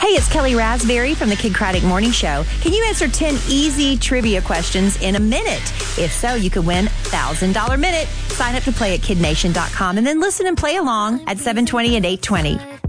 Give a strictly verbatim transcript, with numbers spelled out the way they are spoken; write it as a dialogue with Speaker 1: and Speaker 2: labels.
Speaker 1: Hey, it's Kelly Raspberry from the Kid Craddock Morning Show. Can you answer ten easy trivia questions in a minute? If so, you could win one thousand dollars minute. Sign up to play at kid nation dot com and then listen and play along at seven twenty and eight twenty.